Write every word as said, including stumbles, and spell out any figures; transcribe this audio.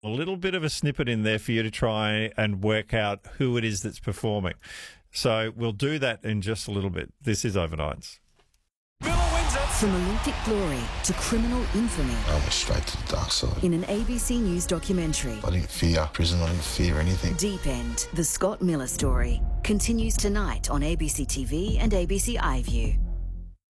A little bit of a snippet in there for you to try and work out who it is that's performing. So we'll do that in just a little bit. This is Overnights. From Olympic glory to criminal infamy. I went straight to the dark side. In an A B C News documentary. I didn't fear prison, I didn't fear anything. Deep End, the Scott Miller story, continues tonight on A B C T V and A B C iView.